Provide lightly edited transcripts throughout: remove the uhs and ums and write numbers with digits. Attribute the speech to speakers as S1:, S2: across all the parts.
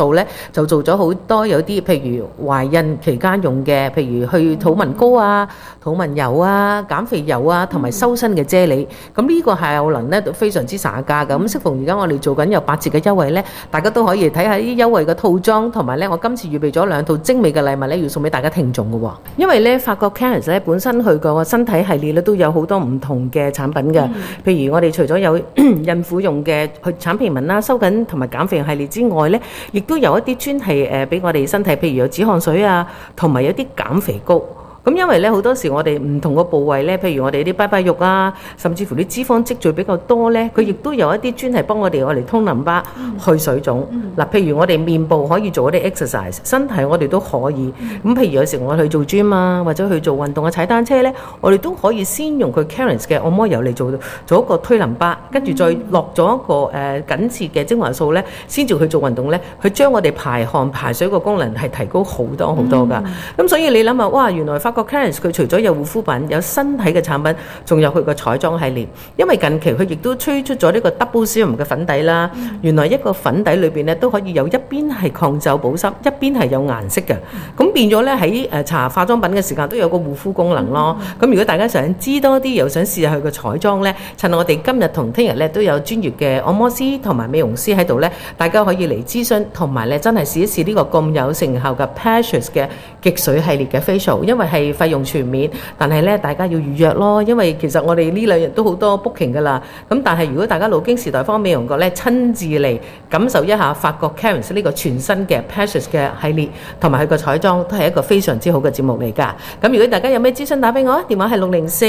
S1: 度咧就做咗好多有啲譬如懷孕期間用嘅，譬如去土紋膏啊、土紋油啊、減肥油啊，同埋修身嘅啫喱。咁呢個效能咧都非常之灑價㗎。咁適逢而家我哋做緊有8折嘅優惠咧，大家都可以睇下啲優惠嘅套裝，同埋咧我今次預備咗2套精美嘅禮物咧，要送俾大家聽眾嘅喎。因為咧法國 Clarins 咧本身佢個身體系列咧都有好多唔同嘅產品㗎。譬如我哋除咗有孕婦用嘅去剷皮紋啦、收緊同埋減肥系列之外咧，亦都有一啲專係俾我哋身體，譬如有止汗水啊，同埋有啲減肥膏。咁因為咧好多時我哋唔同個部位咧，譬如我哋啲拜拜肉啊，甚至乎啲脂肪積聚比較多咧，佢亦都有一啲專係幫我哋通淋巴、去水腫。嗱，譬如我哋面部可以做一啲 exercise， 身體我哋都可以。咁譬如有時我去做 gym 啊，或者去做運動啊、踩單車咧，我哋都可以先用佢 Clarins 嘅按摩油嚟做一個推淋巴，跟住再落咗一個緊切嘅精華素咧，先至去做運動咧，佢將我哋排汗排水個功能係提高好多好多㗎。咁所以你諗下，哇，原來法國 Clarins 佢除咗有護膚品、有身體嘅產品，仲有佢個彩妝系列。因為近期佢亦都推出咗呢個 Double Serum 嘅粉底啦。原來一個粉底裏邊咧都可以有一邊係抗皺保濕，一邊係有顏色嘅。咁變咗咧喺搽化妝品嘅時間都有個護膚功能咯。咁如果大家想知多啲，又想試下佢個彩妝咧，趁我哋今日同聽日咧都有專業嘅按摩師同埋美容師喺度咧，大家可以嚟諮詢，同埋咧真係試一試呢個咁有成效嘅 Patches 嘅極水系列嘅 facial， 因為係費用全面，但係咧大家要預約咯，因為其實我哋呢2日都好多 booking 噶啦。咁但係如果大家老經時代方美容閣咧親自嚟感受一下法國 Clarins 呢個全新嘅 Patches 嘅系列，同埋佢個彩妝都係一個非常之好嘅節目嚟㗎。咁如果大家有咩諮詢打俾我，電話係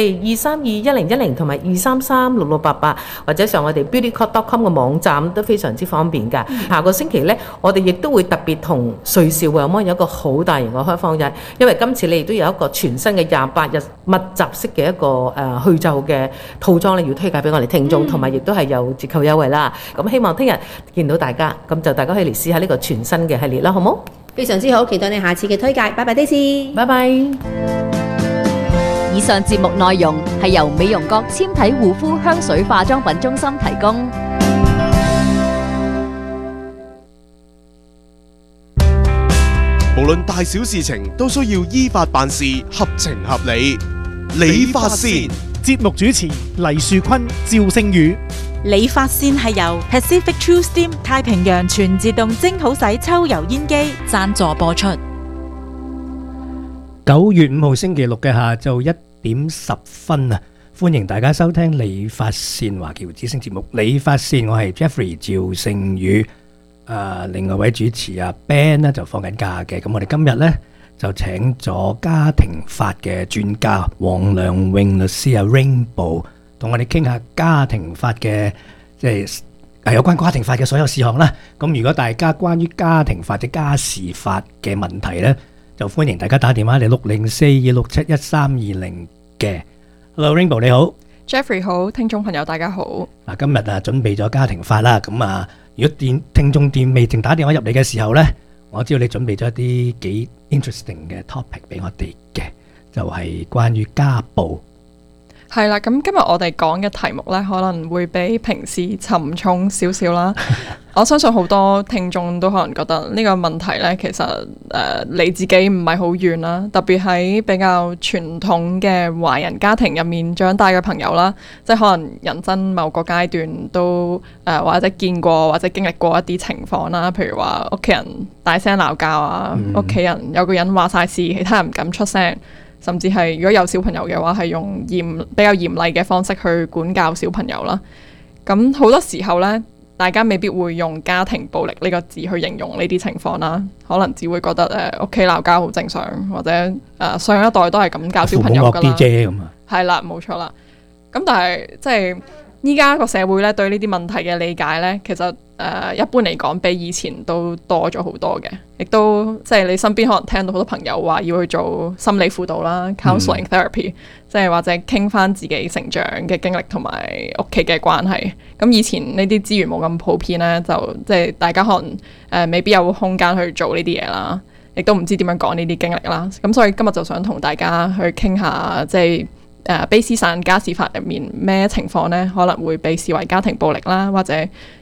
S1: 604-232-1010同埋233-6688，或者上我哋 beautycode.com 嘅網站都非常之方便㗎。下個星期咧，我哋亦都會特別同瑞士會有一個好大型嘅開放日，因為今次你亦都有一個全新嘅28日密集式嘅一個去皺嘅套裝咧，要推介俾我哋聽眾，同埋亦都係有折扣優惠啦。咁希望聽日見到大家，咁就大家可以嚟試下呢個全新嘅系列啦，好冇？
S2: 非常之好，期待你下次嘅推介。拜拜，Daisy。
S1: 拜拜。
S3: 以上節目內容係由美容閣纖體護膚香水化妝品中心提供。
S4: 無論大小事情都需要依法辦事，合情合理。理髮線
S5: 節目主持黎樹坤、趙聖宇。
S6: 理髮線係由 Pacific True Steam 太平洋全自動蒸好洗抽油煙機贊助播出。
S7: 9月5號星期六嘅下晝1點10分啊！歡迎大家收聽理髮線華僑之聲節目。理髮線，我係 Jeffrey 趙聖宇。另外位主持Ben 呢就放緊假嘅，咁我哋今日呢就請咗家庭法嘅專家黃良穎律師Rainbow，同我哋傾下家庭法嘅即係有關家庭法嘅所有事項啦。咁如果大家關於家庭法或者家事法嘅問題呢，就歡迎大家打電話嚟604-267-1320嘅。Hello Rainbow 你好。
S8: Jeffrey 好，聽眾朋友大家好。
S7: 嗱，今日準備咗家庭法啦，咁如果聽眾未正打電話入嚟嘅時候呢，我知道你準備咗一啲幾 interesting 嘅 topic 俾我哋嘅，就係關於家暴。
S8: 係啦，咁今日我哋講嘅題目呢，可能會比平時沉重少少啦。我相信好多聽眾都可能覺得呢個問題呢，其實離自己唔係好遠啦。特別喺比較傳統嘅華人家庭入面長大嘅朋友啦，即係可能人生某個階段都或者見過或者經歷過一啲情況啦。譬如話屋企人大聲鬧交啊，屋企人有個人話晒事，其他人唔敢出聲。甚至係如果有小朋友嘅話，係用比較嚴厲嘅方式去管教小朋友啦。咁好多時候呢，大家未必會用家庭暴力呢個字去形容呢啲情況啦，可能只會覺得屋企鬧交好正常，或者上一代都係咁教小朋友㗎啦。係啦，冇錯啦。咁但係即係依家個社會咧對呢啲問題嘅理解咧，其實一般嚟講比以前都多咗好多嘅，亦都即係你身邊可能聽到好多朋友話要去做心理輔導啦 counseling therapy， 即係或者傾翻自己成長嘅經歷同埋屋企嘅關係。咁以前呢啲資源冇咁普遍咧，就即係大家可能未必有空間去做呢啲嘢啦，亦都唔知點樣講呢啲經歷啦。咁所以今日就想同大家去傾下即係卑斯省家事法入面咩情況呢可能會被視為家庭暴力啦，或者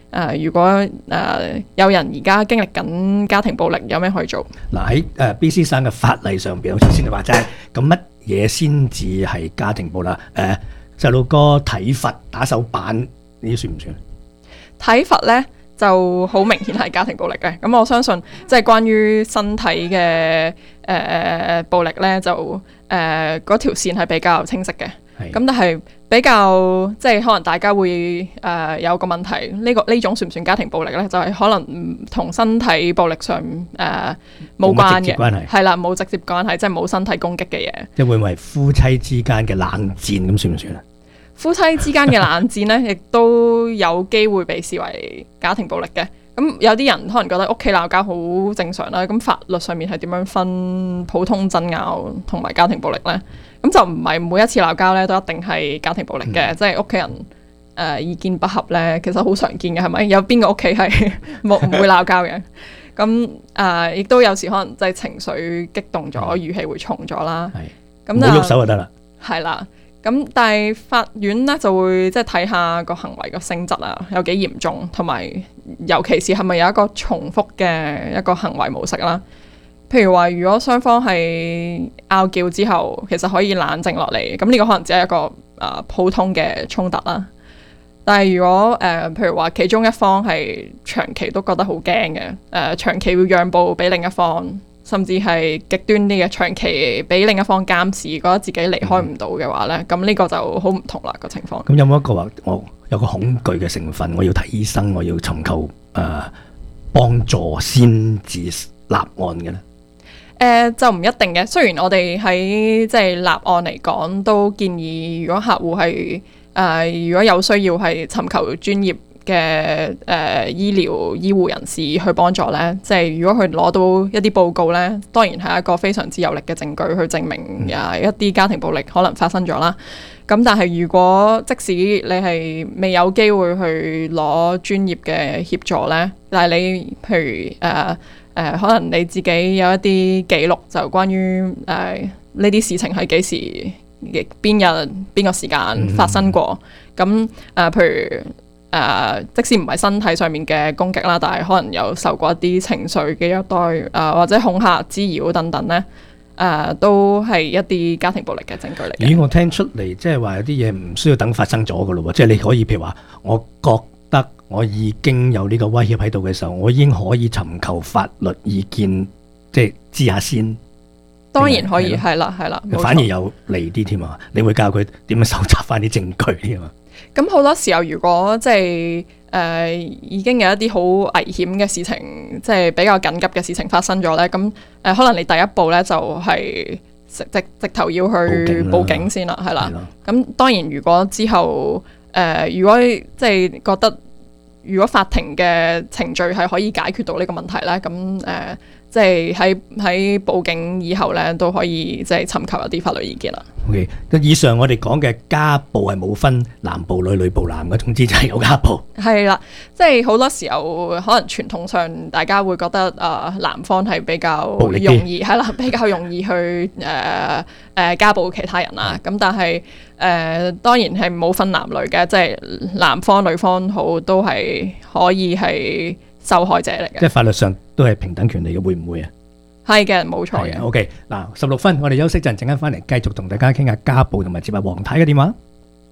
S8: 如果有人而家經歷緊家庭暴力，有咩可以做？
S7: 嗱喺BC 省嘅法例上邊，好似先你話齋，咁乜嘢先至係家庭暴力？細路哥體罰、打手板呢啲算唔算？
S8: 體罰咧就好明顯係家庭暴力嘅。咁我相信即係關於身體嘅暴力咧，就嗰條線係比較清晰嘅。咁但係比較即係可能大家會有個問題，呢種算唔算家庭暴力咧？就係可能同身體暴力上冇關嘅，係啦，冇直接關係，即係冇身體攻擊嘅嘢。
S7: 即係會唔會係夫妻之間嘅冷戰咁算唔算啊？
S8: 夫妻之間嘅冷戰咧，亦都有機會被視為家庭暴力嘅。咁有啲人可能覺得屋企鬧交好正常啦。咁法律上面係點樣分普通爭拗同埋家庭暴力咧？咁就唔係每一次鬧交咧都一定係家庭暴力嘅，即係屋企人意見不合咧，其實好常見嘅，係咪？有邊個屋企係唔會鬧交嘅？咁亦都有時可能即係情緒激動咗，語氣會重咗啦。咁
S7: 唔好喐手就得啦。
S8: 係啦。咁但係法院咧就會即係睇下個行為個性質啊，有幾嚴重，同埋尤其是係咪有一個重複嘅一個行為模式啦。譬如話，如果雙方係拗撬之後，其實可以冷靜落嚟，咁呢個可能只係一個普通嘅衝突啦。但係如果譬如話其中一方係長期都覺得好驚嘅，長期要讓步俾另一方，甚至係極端啲嘅長期俾另一方監視，覺得自己離開唔到嘅話咧，咁呢個就好唔同啦個情況。
S7: 咁有冇一個話我有個恐懼嘅成分，我要睇醫生，我要尋求幫助先至立案嘅咧？
S8: 就唔一定嘅。雖然我哋喺即係立案嚟講，都建議如果客戶係如果有需要係尋求專業嘅醫護人士去幫助咧，即係如果佢攞到一啲報告咧，當然係一個非常之有力嘅證據去證明一啲家庭暴力可能發生咗啦。咁但係如果即使你係未有機會去攞專業嘅協助咧，但係你譬如可能你自己有一啲記錄，就關於呢啲事情係幾時、邊日、邊個時間發生過。咁譬如即使唔係身體上面嘅攻擊啦，但係可能有受過一啲情緒嘅虐待或者恐嚇、滋擾等等咧，都係一啲家庭暴力嘅證據嚟嘅。
S7: 咦，我聽出嚟即係話有啲嘢唔需要等發生咗㗎咯喎，即係你可以譬如話，我覺得我已經有呢個威脅喺度嘅時候，我已經可以尋求法律意見，即係知下先。
S8: 當然可以，係啦，
S7: 反而有利啲添啊！你會教佢點樣搜集翻啲證據添啊？
S8: 咁好多時候，如果即係已經有一啲好危險嘅事情，即係比較緊急嘅事情發生咗咧，咁可能你第一步咧就係直頭要去報警先啦，係啦。咁當然，如果之後如果即係覺得如果法庭嘅程序係可以解決到呢個問題咧，咁即係喺報警以後咧，都可以即係尋求一啲法律意見啦。
S7: OK， 以上我哋講嘅家暴係冇分男暴女、女暴男嘅，總之就係有家暴。係
S8: 啦，即係好多時候可能傳統上大家會覺得男方係比較容易係啦，比較容易去家暴其他人啦。咁但係當然係冇分男女嘅，即係男方女方好都係可以係受害者嚟嘅。即係
S7: 法律上都係平等權利嘅，會唔會啊？
S8: 係嘅，冇錯嘅。
S7: OK， 嗱，16分，我哋休息陣間翻嚟繼續同大家傾下家暴，同埋接下黃太嘅電話。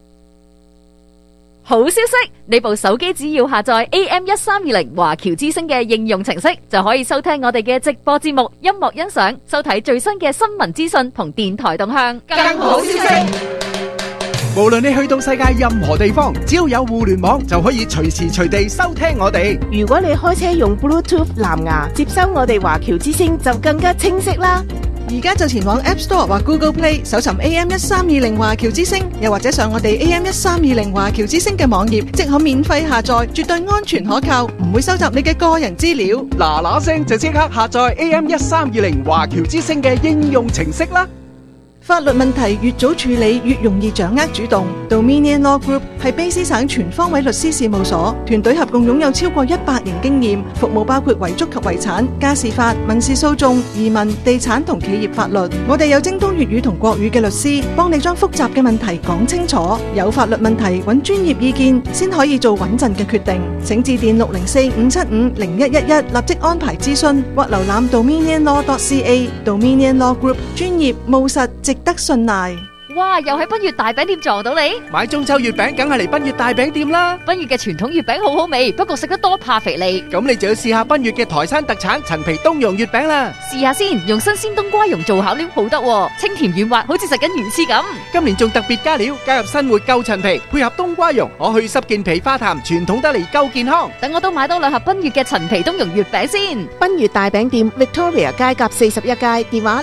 S3: 好消息，你部手機只要下載 AM1320華僑之聲嘅應用程式，就可以收聽我哋嘅直播節目、音樂欣賞、收睇最新嘅新聞資訊同電台動向。更好消息，
S9: 無論你去到世界任何地方，只要有互聯網，就可以隨時隨地收聽我哋。
S10: 如果你開車用 Bluetooth 藍牙接收我哋華僑之聲，就更加清晰啦。
S11: 而家就前往 App Store 或 Google Play 搜尋 AM1320華僑之聲，又或者上我哋 AM1320華僑之聲嘅網頁，即可免費下載，絕對安全可靠，唔會收集你嘅個人資料。
S9: 嗱嗱聲就即刻下載 AM1320華僑之聲嘅應用程式啦！
S11: 法律問題越早處理，越容易掌握主動。Dominion Law Group 係卑詩省全方位律師事務所，團隊合共擁有超過100年經驗，服務包括遺囑及遺產、家事法、民事訴訟、移民、地產同企業法律。我哋有精通粵語同國語嘅律師，幫你將複雜嘅問題講清楚。有法律問題揾專業意見，先可以做穩陣嘅決定。請致電604-575-0111，立即安排諮詢，或瀏覽 dominionlaw.ca。Dominion Law Group 專業務實，值得信賴。
S3: 哇！又喺賓悅大餅店撞到你，
S9: 買中秋月餅梗係嚟賓悅大餅店啦！
S3: 賓悅嘅傳統月餅好好味，不過食得多怕肥膩。
S9: 咁你就要試下賓悅嘅台山特產陳皮冬蓉月餅啦！
S3: 試下先，用新鮮冬瓜蓉做巧料好得喎，清甜軟滑，好似食緊魚翅咁。
S9: 今年仲特別加料，加入新活夠陳皮，配合冬瓜蓉，可去濕健脾化痰，傳統得嚟夠健康。
S3: 等我都買多2盒賓悅嘅陳皮冬蓉月餅先。
S10: 賓悅大餅店 Victoria 街甲41街，電話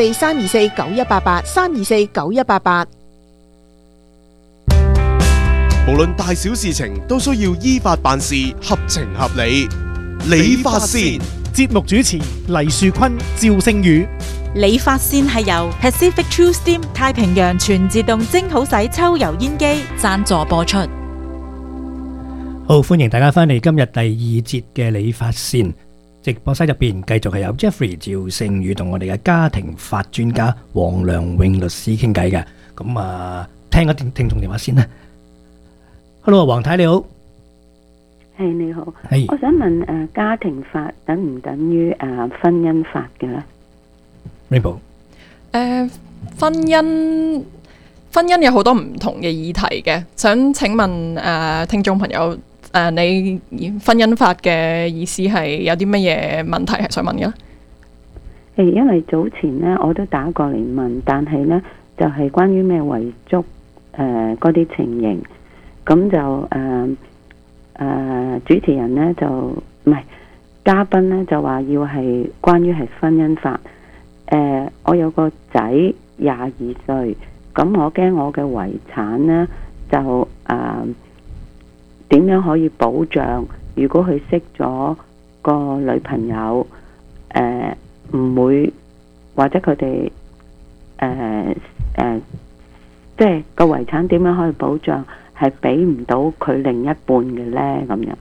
S10: 604-324-9188 324-9188。
S4: 無論大小事情都需要依法辦事，合情合理。理髮線
S5: 節目主持黎樹坤、趙聖宇。
S6: 理髮線係由 Pacific True Steam 太平洋全自動蒸好洗抽油煙機贊助播出。
S7: 好，歡迎大家翻嚟今日第2節嘅理髮線直播室入邊，繼續係有 Jeffrey 趙聖宇同我哋嘅家庭法專家黃良永律師傾偈嘅。咁聽個聽眾電話先啦。Hello， 黃太你好。
S12: 係你好。
S7: 係。
S12: 我想問家庭法等唔等於婚姻法嘅咧
S7: ？Rainbow。
S8: 婚姻有好多唔同嘅議題嘅，想請問聽眾朋友你婚姻法嘅意思係有啲乜嘢問題係想問嘅咧？
S12: 因為早前呢我都打過嚟問，但係呢就係關於咩遺囑嗰啲情形。咁就主持人呢就唔係嘉賓呢就話要係關於係婚姻法。我有個仔22歲，咁我驚我嘅遺產呢就點樣可以保障？如果佢識咗個女朋友，唔會或者佢哋即係個遺產點樣可以保障？係俾唔到佢另一半嘅呢？咁樣，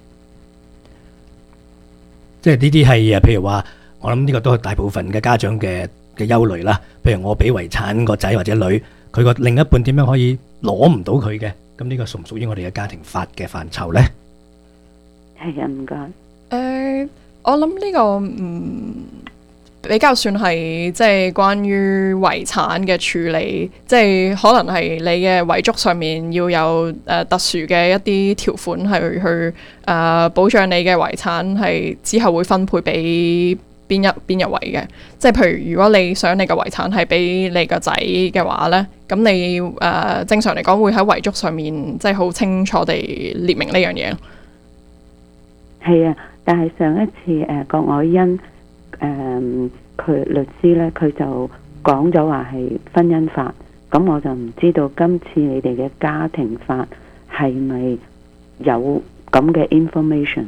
S7: 即係呢啲係譬如話，我諗呢個都係大部分嘅家長嘅憂慮啦。譬如我俾遺產個仔或者女，佢個另一半點樣可以攞唔到佢嘅？咁呢個屬唔屬於我哋嘅家庭法嘅範疇呢？
S12: 係啊，唔該。
S8: 我諗呢個比較算係即係關於遺產嘅處理，即係可能係你嘅遺囑上面要有特殊嘅一啲條款係去保障你嘅遺產係之後會分配俾邊一位嘅。即係譬如如果你想你嘅遺產係俾你個仔嘅話呢，咁你正常嚟講會喺遺囑上面即係好清楚地列明呢樣嘢。
S12: 係啊，但係上一次郭愛欣佢律師咧，佢就講咗話係婚姻法，咁我就唔知道今次你哋嘅家庭法係咪有咁嘅 information？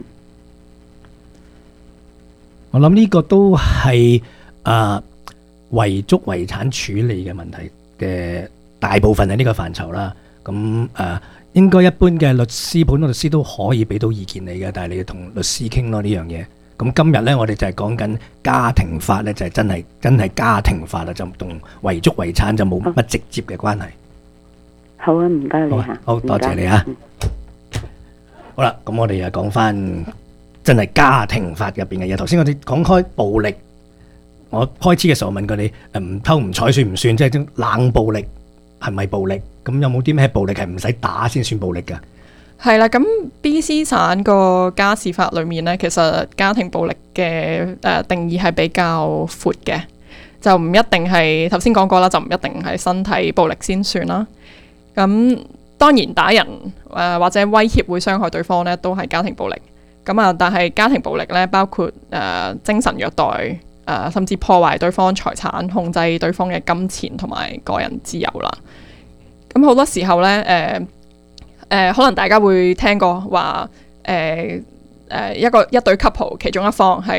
S7: 我諗呢個都係遺囑遺產處理嘅問題嘅大部分係呢個範疇啦。咁應該一般嘅律師、普通律師都可以俾到意見你嘅，但係你要同律師傾咯呢樣嘢。咁今日呢，我哋就係講緊家庭法呢，就係真係家庭法啦，就同遺囑遺產就冇乜直接嘅關係。
S12: 好啊，唔該你嚇。
S7: 好多謝你啊。好啦，咁我哋又講翻真係家庭法入邊嘅嘢。頭先我哋講開暴力，我開始嘅時候問過你，唔偷唔睬算唔算？即係冷暴力係咪暴力？咁有冇啲咩暴力係唔使打先算暴力㗎？
S8: 係啦，咁 BC 省個家事法裏面呢，其實家庭暴力嘅定義係比較闊嘅，就唔一定係頭先講過啦，就唔一定係身體暴力先算啦。咁當然打人或者威脅會傷害對方呢，都係家庭暴力。咁但係家庭暴力呢，包括精神虐待甚至破壞對方財產、控制對方嘅金錢同埋個人自由啦。咁好多時候呢，可能大家會聽過話，一對 couple 其中一方係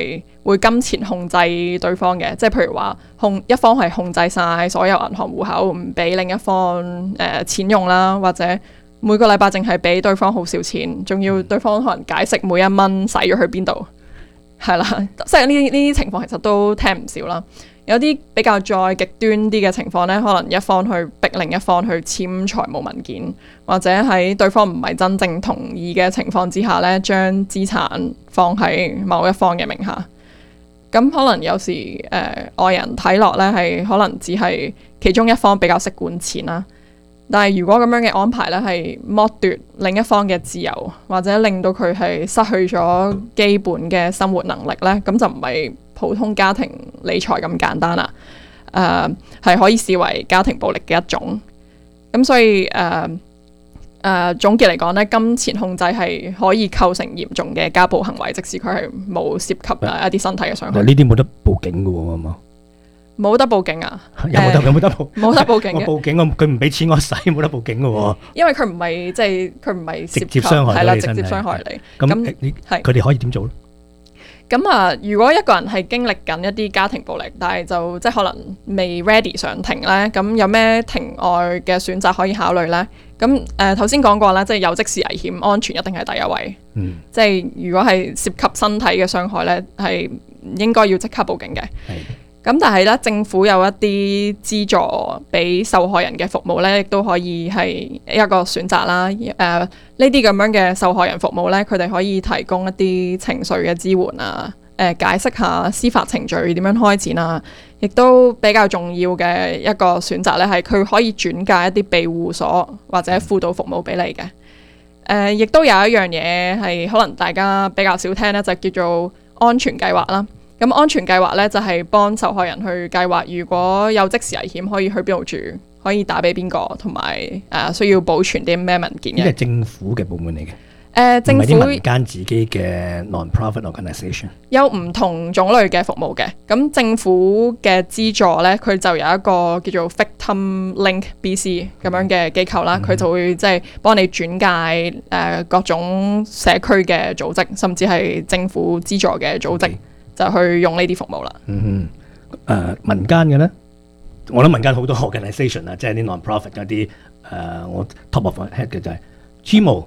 S8: 會金錢控制對方嘅，即係譬如話一方係控制晒所有銀行戶口，唔俾另一方錢用啦，或者每個禮拜淨係俾對方好少錢，仲要對方可能解釋每一蚊使咗去邊度，係啦，即係呢啲情況其實都聽唔少啦。有啲比較再極端啲嘅情況呢，可能一方去逼另一方去簽財務文件，或者喺對方唔係真正同意嘅情況之下呢，將資產放喺某一方嘅名下。咁可能有時外人睇落呢，係可能只係其中一方比較識管錢啦。但係如果咁樣嘅安排呢，係剝奪另一方嘅自由，或者令到佢係失去咗基本嘅生活能力呢，咁就唔係普通家庭理財咁簡單啦。係可以視為家庭暴力嘅一種。咁所以總結嚟講呢，金錢控制係可以構成嚴重嘅家暴行為，即使佢係冇涉及一啲身體嘅傷害。
S7: 呢啲冇得報警嘅喎，係嘛？
S8: 冇得報警啊？
S7: 有冇得報？冇
S8: 得報警嘅。
S7: 我報警，佢唔俾錢我使，冇得報警嘅喎。
S8: 因為佢唔係即係佢唔係
S7: 直接傷害，
S8: 係啦，直接傷害你。
S7: 咁佢哋可以點做咧？
S8: 咁如果一個人係經歷緊一啲家庭暴力，但係就即係可能未 ready 上庭咧，咁有咩庭外嘅選擇可以考慮咧？咁頭先講過啦，即係有即時危險，安全一定係第一位。即係如果係涉及身體嘅傷害咧，係應該要即刻報警嘅。咁但係咧，政府有一啲資助俾受害人嘅服務咧，亦都可以係一個選擇啦。呢啲咁樣嘅受害人服務咧，佢哋可以提供一啲情緒嘅支援啊，解釋下司法程序點樣開展啊，亦都比較重要嘅一個選擇咧，係佢可以轉介一啲庇護所或者輔導服務俾你嘅。亦都有一樣嘢係可能大家比較少聽咧，就叫做安全計劃啦。咁安全計劃咧就係幫受害人去計劃，如果有即時危險可以去邊度住，可以打俾邊個，同埋需要保存啲咩文件嘅。
S7: 呢係政府嘅部門嚟嘅。
S8: 政府
S7: 唔係啲民間自己嘅 non-profit organisation。
S8: 有唔同種類嘅服務嘅。咁政府嘅資助咧，佢就有一個叫做 Victim Link BC 咁樣嘅機構啦，佢就會即係幫你轉介各種社區嘅組織，甚至係政府資助嘅組織。就去用呢啲服務啦。
S7: 民間嘅咧，我諗民間好多 organisation 啊，即係啲 non-profit 嗰啲我 top of head 嘅就係 Chimo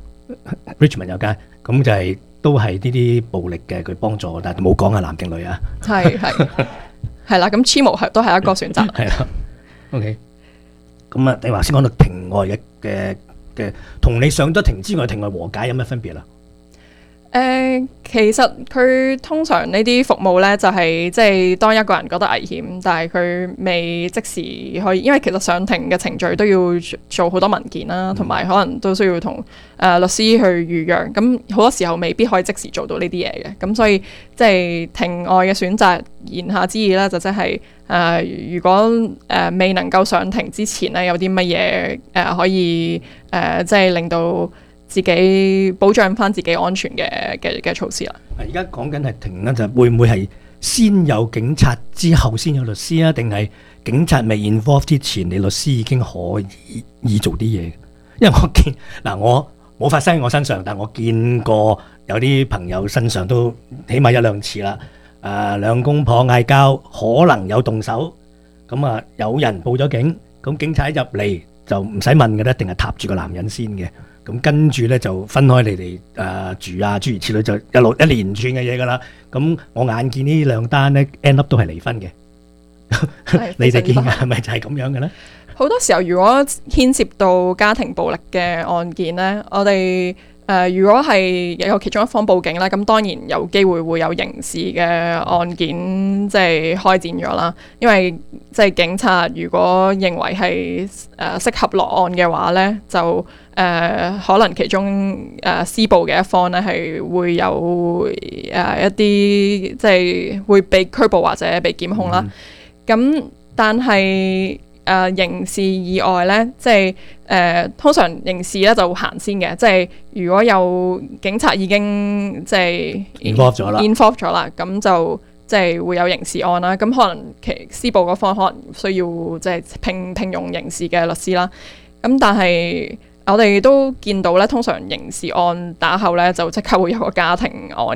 S7: Richmond 有間，咁就係都係呢啲暴力嘅佢幫助，但係冇講係男定女啊。
S8: 係啦，咁 Chimo 都係一個選擇。
S7: 係啦，OK。咁啊，你話先講到庭外嘅，同你上咗庭之外，庭外和解有咩分別啊？
S8: 其實佢通常呢啲服務呢，就係即係當一個人覺得危險，但係佢未即時可以，因為其實上庭嘅程序都要做好多文件啦，同埋可能都需要同律師去預約，咁好多時候未必可以即時做到呢啲嘢嘅，咁所以即係庭外嘅選擇，言下之意呢，就即係如果未能夠上庭之前呢，有啲乜嘢可以即係令到自己保障翻自己安全嘅措施啦。
S7: 而家講緊係庭咧，就會唔會係先有警察之後先有律師啊？定係警察未 involve 之前，你律師已經可以做啲嘢？因為我見嗱，我冇發生喺我身上，但我見過有啲朋友身上都起碼一兩次啦。兩公婆嗌交，可能有動手，咁啊有人報咗警，咁警察一入嚟就唔使問嘅咧，一定係踏住個男人先嘅。咁跟住咧就分開你哋住啊，諸如此類，就一連串嘅嘢噶啦。咁我眼見呢兩單咧 end up 都係離婚嘅。你哋見係咪就係咁樣嘅咧？
S8: 好多時候，如果牽涉到家庭暴力嘅案件咧，我哋如果係有其中一方報警咧，咁當然有機會會有刑事嘅案件即係開展咗啦。因為即係警察如果認為係適合落案嘅話咧，就可能其中施暴嘅一方咧係會有一啲即係會被拘捕或者被檢控啦。咁但係刑事以外咧，即係通常刑事咧就行先嘅，即係如果有警察已經即係 involve 咗啦，咁就即係會有刑事案啦。咁可能施暴嗰方可能需要即係聘用刑事嘅律師啦。咁但係我哋都見到咧，通常刑事案打後咧就即刻會有個家庭案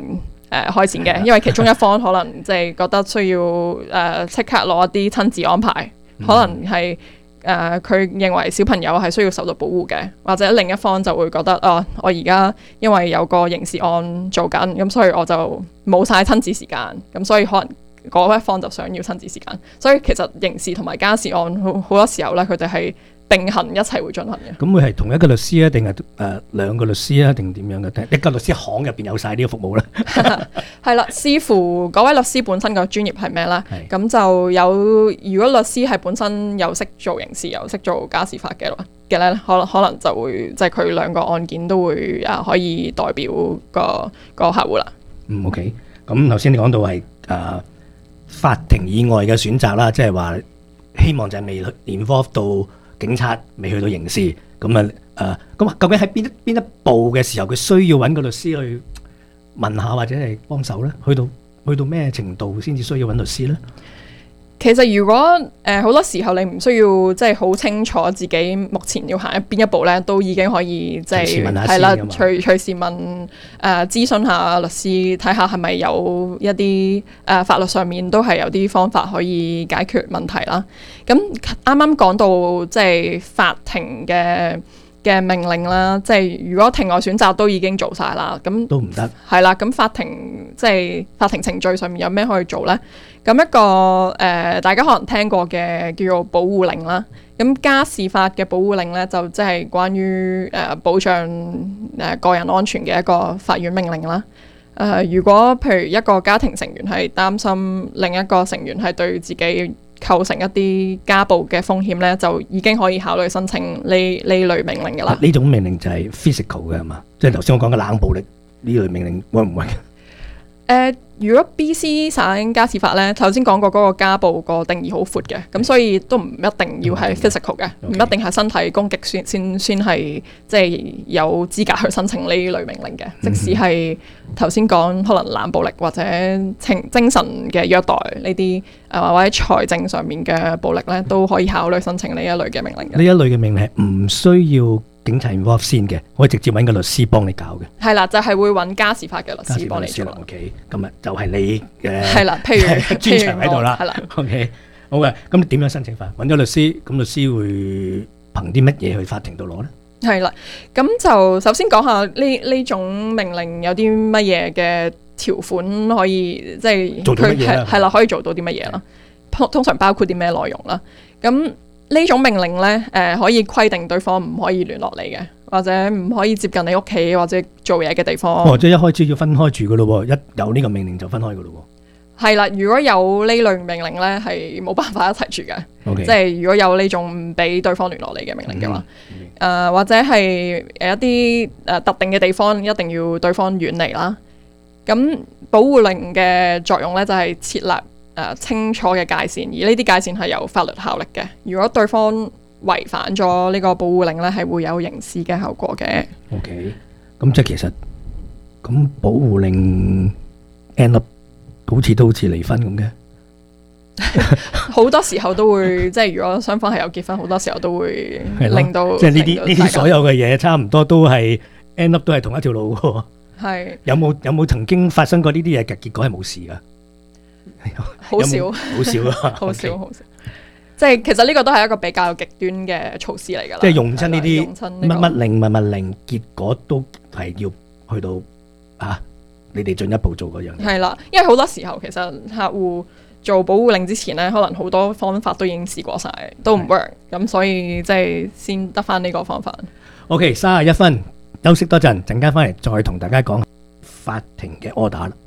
S8: 開展嘅，因為其中一方可能即係覺得需要即刻攞一啲親自安排，可能係佢認為小朋友係需要受到保護嘅，或者另一方就會覺得我而家因為有個刑事案做緊，咁所以我就冇晒親子時間，咁所以可能嗰一方就想要親子時間，所以其實刑事同埋家事案好多時候咧，佢哋係並行一齊會進行嘅。
S7: 咁會係同一個律師啊，定係兩個律師啊，定點樣嘅？一個律師行入邊有晒呢個服務咧？
S8: 係啦，視乎嗰位律師本身個專業係咩啦。咁就有，如果律師係本身又識做刑事又識做家事法嘅咧，可能就會即係佢兩個案件都會可以代表個客戶啦。
S7: OK。咁頭先你講到係法庭以外嘅選擇啦，即係話希望就係未 involve 到警察，未去到刑事咁咁究竟喺邊一步嘅時候，佢需要揾個律師去問下或者係幫手咧？去到咩程度先至需要揾律師咧？
S8: 其實如果好多時候你唔需要即係好清楚自己目前要行邊一步咧，都已經可以即係係啦，隨時問諮詢下律師，睇下係咪有一啲法律上面都係有啲方法可以解決問題啦。咁啱啱講到即係法庭嘅命令啦，即係如果庭外選擇都已經做晒啦，咁
S7: 都唔得。係
S8: 啦，咁法庭程序上面有咩可以做咧？咁一個大家可能聽過嘅叫做保護令啦。咁家事法嘅保護令咧，就即係關於保障個人安全嘅一個法院命令啦。如果譬如一個家庭成員係擔心另一個成員係對自己構成一啲家暴嘅風險咧，就已經可以考慮申請呢類命令嘅啦。
S7: 呢種命令就係 physical 嘅係嘛？即係頭先我講嘅冷暴力呢類命令會唔會？
S8: 如果 BC 省家事法咧，頭先講過嗰個家暴個定義好闊嘅，咁所以都唔一定要係 physical 嘅，唔一定係身體攻擊先係即係有資格去申請呢類命令嘅。即使係頭先講可能冷暴力或者精神嘅虐待呢啲或者財政上面嘅暴力咧，都可以考慮申請呢一類嘅命令嘅。
S7: 呢一類嘅命令係唔需要警察 involve 先嘅，可以直接揾個律師幫你搞嘅。係
S8: 啦，就係會揾家事法嘅律師幫你做。
S7: OK， 今日就係你嘅
S8: 係啦，譬如
S7: 專長喺度啦。
S8: 係啦
S7: ，OK， 好嘅。咁點樣申請法？揾咗律師，咁律師會憑啲乜嘢去法庭度攞咧？
S8: 係啦，咁就首先講下呢種命令有啲乜嘢嘅條款可以即係
S7: 做到乜嘢啦？
S8: 係啦，可以做到啲乜嘢啦？通常包括啲咩內容啦？咁呢種命令咧，可以規定對方唔可以聯絡你嘅，或者唔可以接近你屋企或者做嘢嘅地方。
S7: 即係一開始要分開住噶咯，一有呢個命令就分開噶咯。
S8: 係啦，如果有呢類命令咧，係冇辦法一齊住嘅。
S7: Okay.
S8: 即係如果有呢種唔俾對方聯絡你嘅命令嘅話，或者係一啲特定嘅地方一定要對方遠離啦。咁保護令嘅作用咧，就係設立清楚嘅界線，而呢啲界線係有法律效力嘅。如果對方違反咗呢個保護令咧，係會有刑事嘅後果嘅。
S7: OK， 咁即係其實咁保護令 end up 好似離婚咁嘅，
S8: 好多時候都會即係如果雙方係有結婚，好多時候都會令到
S7: 即係呢啲所有嘅嘢差唔多都係 end up 都係同一條路喎。
S8: 係
S7: 有冇曾經發生過呢啲嘢嘅結果係冇事噶？
S8: 好少，
S7: 好少啊！
S8: 好少，好少。即係其實呢個都係一個比較極端嘅措施嚟㗎啦。
S7: 即係用親呢啲乜令，結果都係要去到你哋進一步做嗰樣嘢。
S8: 係啦，因為好多時候其實客戶做保護令之前咧，可能好多方法都已經試過晒，都唔 work。咁所以即係先得翻呢個方法。
S7: OK， 31分，休息多陣，陣間翻嚟再同大家講法庭嘅 order 啦。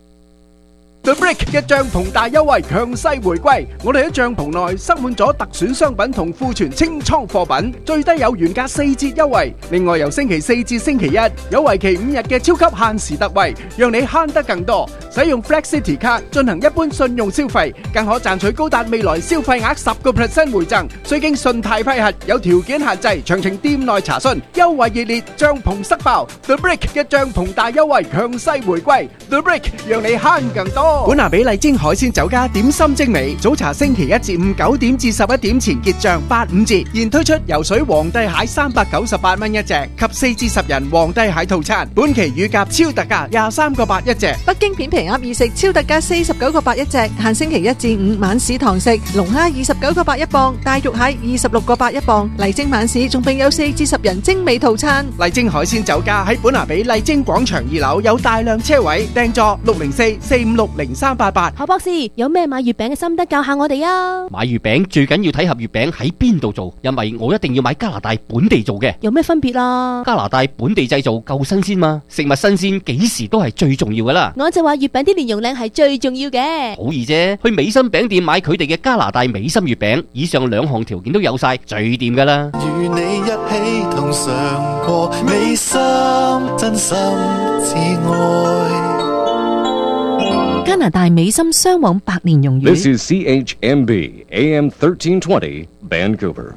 S9: The Brick 嘅帳篷大優惠強勢回歸，我哋喺帳篷內塞滿咗特選商品同庫存清倉貨品，最低有原價4折優惠。另外由星期4至星期1有為期5日嘅超級限時特惠，讓你慳得更多。使用 Flex City 卡進行一般信用消費，更可賺取高達未來消費額10% 回贈，需經信貸批核，有條件限制，詳情店內查詢。優惠熱烈，帳篷塞爆 ！The Brick 嘅帳篷大優惠強勢回歸 ，The Brick 讓你慳更多。 本拿比麗晶海鮮酒家點心精美，早茶星期一至五9點至11點前結賬85折，現推出游水皇帝蟹398蚊一隻及4至10人皇帝蟹套餐，本期乳鴿超特價23個8一隻。
S11: 北京片皮鴨意食超特價49個8一隻，限星期一至五晚市堂食，龍蝦29個8一磅，大肉蟹26個8一磅。麗晶晚市仲並有4至10人精美套餐。
S9: 麗晶海鮮酒家喺本拿比麗晶廣場2樓有大量車位，訂座604-456-0388。
S2: 何博士，有咩買月餅嘅心得教下我哋啊？
S13: 買月餅最緊要睇盒月餅喺邊度做，因為我一定要買加拿大本地做嘅。
S2: 有咩分別啊？
S13: 加拿大本地製造夠新鮮嘛，食物新鮮幾時都係最重要噶啦。
S2: 我就話月餅啲蓮蓉靚係最重要嘅。
S13: 好易啫，去美心餅店買佢哋嘅加拿大美心月餅，以上2項條件都有晒，最掂噶啦。
S14: 與你一起同嘗過美心，真心至愛。
S6: 加拿大美心雙黃白蓮蓉魚。
S15: This is CHMB AM 1320 Vancouver。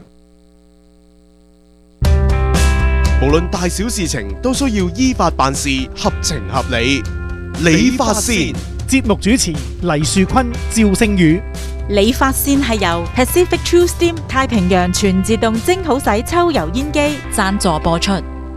S4: 無論大小事情都需要依法辦事，合情合理。理髮先，
S5: 節目主持黎樹坤、趙聖宇。
S6: 理髮先係由 Pacific True Steam 太平洋全自動蒸好洗抽油煙機贊助播出。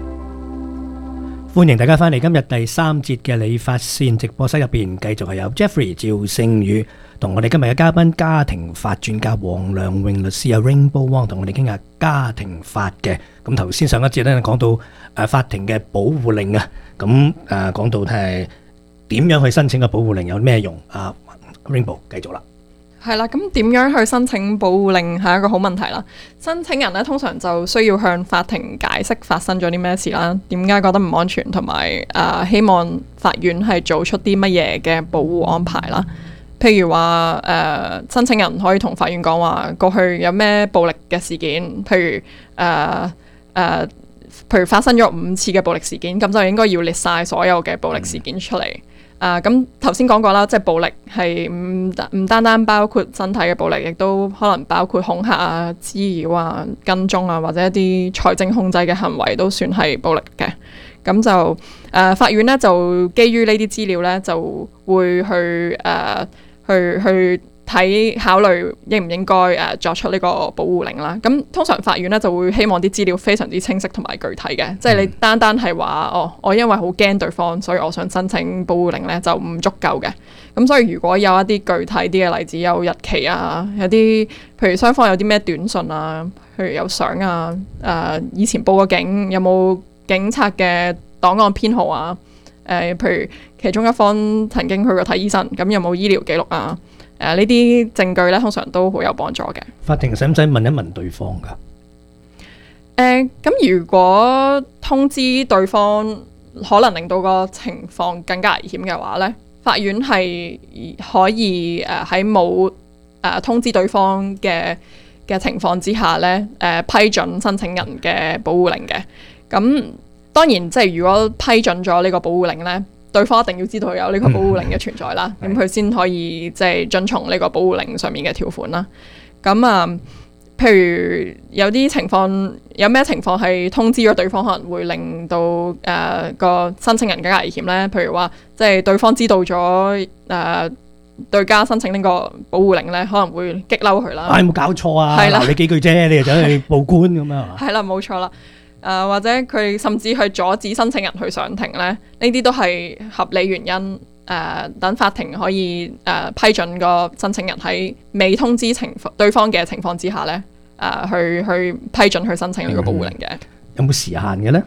S7: 歡迎大家翻嚟今日第3節嘅理髮線直播室入邊，繼續係有 Jeffrey 趙聖宇同我哋今日嘅嘉賓家庭法專家黃良榮律師有 Rainbow Wong 同我哋傾下家庭法嘅。咁頭先上一節咧講到法庭嘅保護令啊，咁講到係點樣去申請個保護令有咩用啊 ？Rainbow 繼續啦。
S8: 係啦，咁點樣去申請保護令係一個好問題啦。申請人咧通常就需要向法庭解釋發生咗啲咩事啦，點解覺得唔安全，同埋希望法院係做出啲乜嘢嘅保護安排啦。譬如話申請人可以同法院講話過去有咩暴力嘅事件，譬如發生咗5次嘅暴力事件，咁就應該要列晒所有嘅暴力事件出嚟。咁頭先講過啦，即係暴力係唔單單包括身體嘅暴力，亦都可能包括恐嚇啊、滋擾啊、跟蹤啊，或者一啲財政控制嘅行為都算係暴力嘅。咁就法院咧就基於呢啲資料咧，就會去考慮應唔應該作出呢個保護令啦。咁通常法院咧就會希望啲資料非常之清晰同埋具體嘅，即係你單係話我因為好驚對方，所以我想申請保護令咧就唔足夠嘅。咁所以如果有一啲具體啲嘅例子，有日期啊，有啲譬如雙方有啲咩短信啊，譬如有相啊，以前報過警，有冇警察嘅檔案編號啊，譬如其中一方曾經去過睇醫生，咁有冇醫療記錄啊？呢啲證據咧，通常都好有幫助嘅。
S7: 法庭使唔使問一問對方噶？
S8: 咁如果通知對方可能令到個情況更加危險嘅話咧，法院係可以喺冇通知對方嘅情況之下咧，批准申請人嘅保護令嘅。咁當然即係如果批准咗呢個保護令咧，對方一定要知道有呢個保護令嘅存在啦，咁佢先可以即係遵從呢個保護令上面嘅條款啦。咁譬如有啲情況，有咩情況係通知咗對方可能會令到個申請人更加危險咧？譬如話，即係對方知道咗對家申請呢個保護令咧，可能會激嬲佢啦。
S7: 有冇搞錯啊？鬧你幾句啫，你就走去報官咁樣。係
S8: 啦，冇錯啦。或者佢甚至去阻止申請人去上庭咧，呢啲都係合理原因。等法庭可以批准個申請人喺未通知對方嘅情況之下咧，去批准去申請呢個保護令嘅。
S7: 有冇時限嘅咧？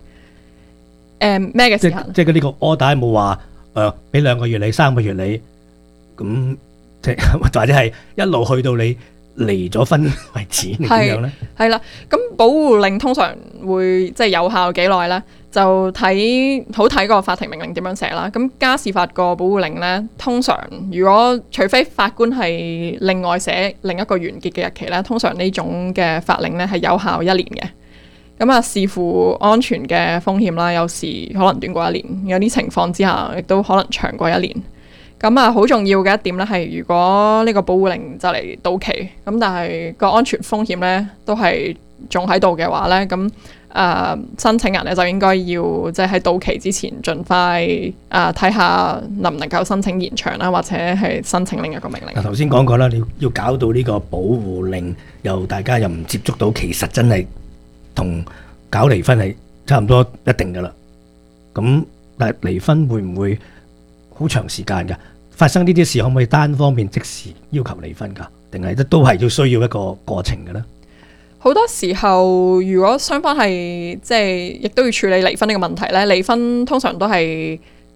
S8: 咩嘅時限？
S7: 即係呢個 order 冇話俾2個月你、3個月你，咁即係或者係一路去到你離咗婚為止，點樣咧？係啦，咁
S8: 保護令通常會即係有效幾耐咧？就睇個法庭命令點樣寫啦。咁家事法個保護令咧，通常除非法官係另外寫另一個完結嘅日期咧，通常呢種嘅法令咧係有效1年嘅。咁視乎安全嘅風險啦，有時可能短過1年，有啲情況之下亦都可能長過1年。咁好重要嘅一點咧係，如果呢個保護令就嚟到期，咁但係個安全風險咧都係仲喺度嘅話咧，咁申請人咧就應該要即係喺到期之前盡快睇下能唔能夠申請延長啦，或者係申請另一個命令。
S7: 頭先講過啦，你要搞到呢個保護令，又大家又唔接觸到，其實真係同搞離婚係差唔多一定噶啦。咁但係離婚會唔會好長時間㗎？發生呢啲事可唔可以單方面即時要求離婚㗎？定係都係要需要一個過程嘅咧？
S8: 好多時候，如果雙方係即係亦都要處理離婚呢個問題咧，離婚通常都係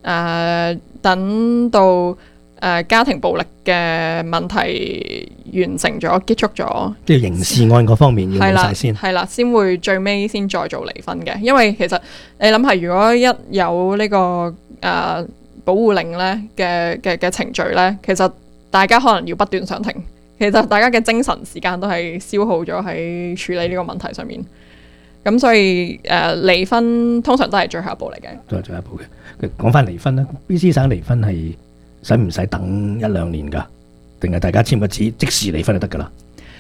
S8: 等到家庭暴力嘅問題完成咗、結束咗，
S7: 即係刑事案嗰方面要冇晒先，
S8: 係啦，先會最尾先再做離婚嘅。因為其實你諗下，如果一有呢個保護令咧嘅程序咧，其實大家可能要不斷上庭。其實大家嘅精神時間都係消耗咗喺處理呢個問題上面，咁所以離婚通常都係最後一步嚟嘅。
S7: 都係最後一步嘅。講翻離婚啦 ，BC 省離婚係使唔使等1-2年㗎？定係大家簽個紙即時離婚就得㗎啦？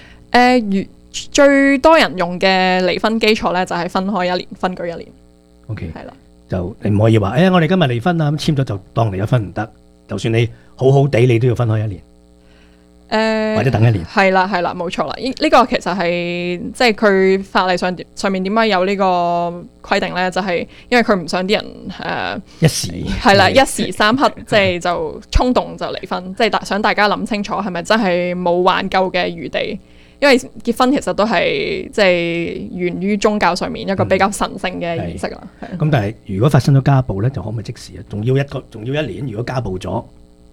S8: 最多人用嘅離婚基礎咧就係分開1年，分居1年。
S7: OK，
S8: 係啦，
S7: 就你唔可以話我哋今日離婚啦，咁簽咗就當離咗婚唔得。就算你好好地，你都要分開1年。或者等1年，
S8: 係啦，冇錯啦。呢個其實係即係佢法例上面點解有呢個規定咧？就係因為佢唔想啲人
S7: 一時
S8: 係啦，一時三刻即係就衝動就離婚，即係想大家諗清楚係咪真係冇挽救嘅餘地。因為結婚其實都係即係源於宗教上面一個比較神聖嘅儀式啦。
S7: 咁但係如果發生咗家暴咧，就可唔可以即時啊？仲要1年？如果家暴咗，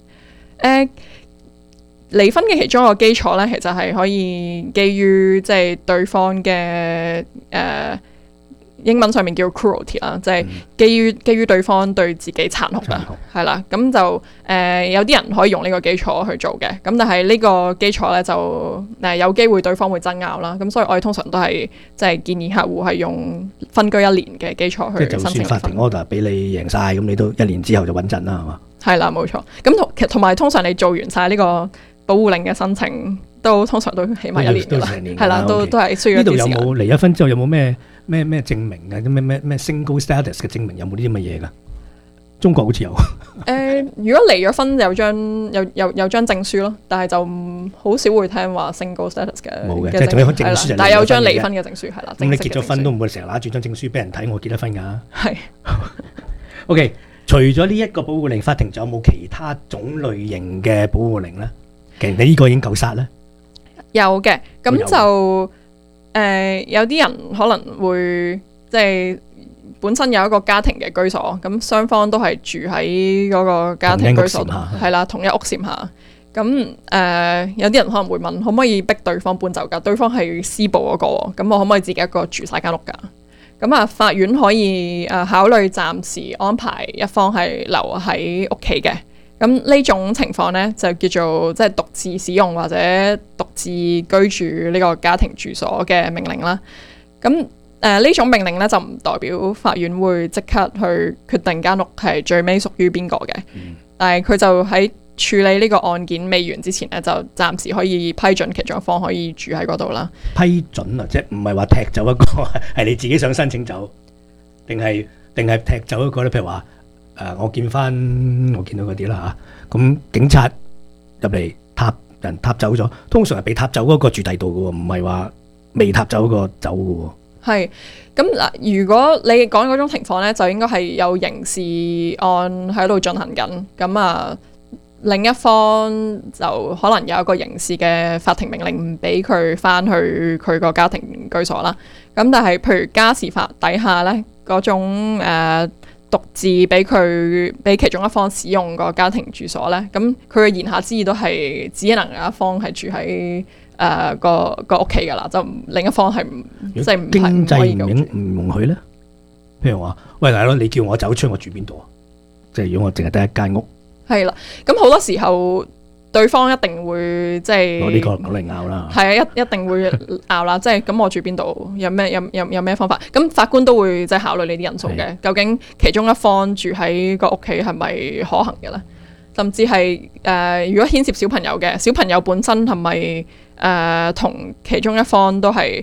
S8: 離婚嘅其中一個基礎咧，其實係可以基於即係對方嘅英文上面叫 cruelty 啦，即係基於對方對自己殘酷啦，係啦，咁就有啲人可以用呢個基礎去做嘅，咁但係呢個基礎咧就有機會對方會爭拗啦，咁所以我哋通常都係即係建議客戶係用分居1年嘅基礎去申請離婚。
S7: 就算法庭 order 俾你贏晒，咁你都1年之後就穩陣啦，係嘛？
S8: 係啦，冇錯。咁同埋通常你做完晒呢個保護令嘅申請，都通常都起碼1年㗎啦，係啦，都係需要一段時間。
S7: 呢度有冇離咗婚之後有冇咩證明啊？咩 single status 嘅證明有冇呢啲咁嘅嘢㗎？中國好似有。
S8: 如果離咗婚有張證書咯，但係就好少會聽話 single status 嘅。冇嘅，即係仲有證書，但係有張離婚嘅證書係啦。咁你結咗婚都唔會成日攞住張證書俾人睇，我結咗婚㗎。係。OK，除咗呢一個保護令，法庭仲有冇其他種類型嘅保護令咧？其實你呢個已經夠殺咧。有嘅，咁就有啲人可能會即係本身有一個家庭嘅居所，咁雙方都係住喺嗰個家庭居所，係啦，同一屋檐下。咁有啲人可能會問，可唔可以逼對方搬走㗎？對方係施暴嗰個，咁我可唔可以自己一個住晒間屋㗎？咁啊，法院可以考慮暫時安排一方係留喺屋企嘅。咁呢種情況呢，就叫做即係獨自使用或者獨自居住呢個家庭住所嘅命令啦。咁呢種命令呢，就唔代表法院會即刻去決定間屋係最尾屬於邊個嘅。但係佢就喺處理呢個案件未完之前呢，就暫時可以批准其中一方可以住喺嗰度啦。批准啊，即係唔係話踢走一個係你自己想申請走，定係踢走一個咧？譬如話。我見到嗰啲啦嚇，咁警察入嚟塔走咗，通常係被塔走嗰個住第度嘅喎，唔係話未塔走嗰個走嘅喎。係，咁嗱，如果你講嗰種情況咧，就應該係有刑事案喺度進行緊，咁啊另一方就可能有一個刑事嘅法庭命令唔俾佢翻去佢個家庭居所啦。咁但係譬如家事法底下咧嗰種獨自俾其中一方使用個家庭住所咧，咁佢嘅言下之意都係只能有一方係住喺個屋企噶啦，就另一方係即係唔經濟唔容許咧。譬如話，喂大佬，你叫我走出，我住邊度啊？即係如果我淨係得一間屋，係啦。咁好多時候對方一定會即係攞呢個嚟拗啦。係啊，一定會拗啦。即係咁，我住邊度？有咩方法？咁法官都會即係考慮呢啲因素嘅。究竟其中一方住喺個屋企係咪可行嘅咧？甚至係如果牽涉小朋友嘅，小朋友本身係咪同其中一方都係